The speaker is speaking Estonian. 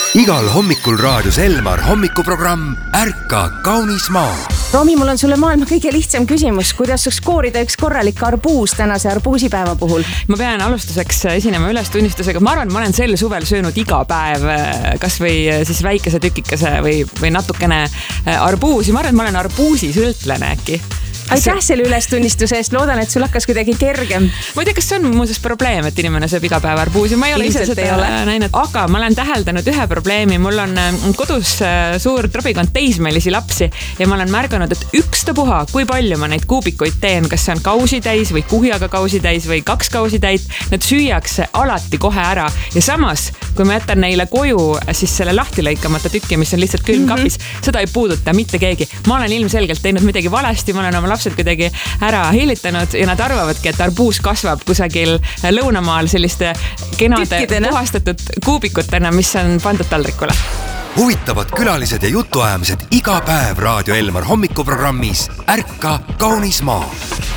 Igal hommikul raadios Elmar hommikuprogramm Ärka kaunis maa. Romi, mul on sulle maailma kõige lihtsam küsimus. Kuidas saaks koorida üks korralik arbuus tänase arbuusipäeva puhul? Ma pean alustuseks esinema ülestunnistusega. Ma arvan, ma olen sel suvel söönud iga päev kas või siis väikese tükikese või natukene arbuusi. Ma arvan, et ma olen arbuusi sõltlane äkki. Aitäh selle ülestunnistuse eest, loodan, et sul hakkas kuidagi kergem. Ma ei tea, kas see on muuseas probleem, et inimene sööb iga päev arbuusi. Ma ei ole ise seda näinud, aga ma olen täheldanud ühe probleemi. Mul on kodus suur trobikond teismelisi lapsi ja ma olen märganud, et ükstapuha, kui palju ma neid kuubikuid teen, kas see on kausitäis või kuhjaga kausitäis või 2 kausitäit, need süüakse alati kohe ära. Ja samas, kui ma jätan neile koju siis selle lahti lõikamata tükki, mis on lihtsalt külmkapis, seda ei puuduta mitte keegi. Ma olen ilmselgelt teinud midagi valesti, ma olen oma lapsed kuidagi ära hiilitanud ja nad arvavadki, et arbuus kasvab kusagil lõunamaal selliste kenade puhastatud kuubikutena, mis on pandud taldrikule. Huvitavad külalised ja jutuajamised iga päev Raadio Elmar hommikuprogrammis Ärka kaunis maa.